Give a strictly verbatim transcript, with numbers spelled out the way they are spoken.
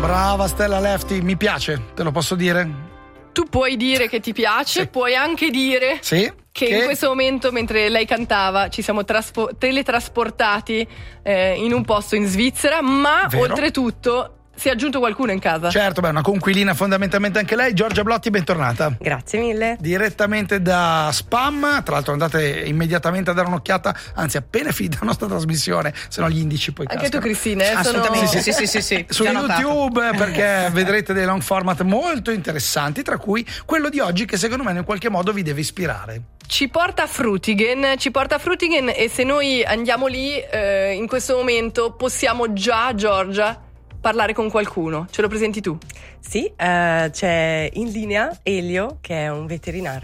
Brava Stella Lefty, mi piace, te lo posso dire? Tu puoi dire che ti piace, sì. puoi anche dire sì, che, che in questo momento, mentre lei cantava, ci siamo traspo- teletrasportati eh, in un posto in Svizzera, ma Vero. oltretutto si è aggiunto qualcuno in casa. Certo, beh, una conquilina fondamentalmente anche lei. Giorgia Blotti, bentornata. Grazie mille. Direttamente da Spam, tra l'altro andate immediatamente a dare un'occhiata, anzi appena finita la nostra trasmissione, se no gli indici poi Anche cascano. tu Cristina, eh, Assolutamente, sono... sì, sì, sì, sì. Su YouTube, perché vedrete dei long format molto interessanti, tra cui quello di oggi che secondo me in qualche modo vi deve ispirare. Ci porta a Frutigen, ci porta a Frutigen e se noi andiamo lì eh, in questo momento possiamo già, Giorgia, parlare con qualcuno. Ce lo presenti tu? Sì, eh, c'è in linea Elio, che è un veterinario.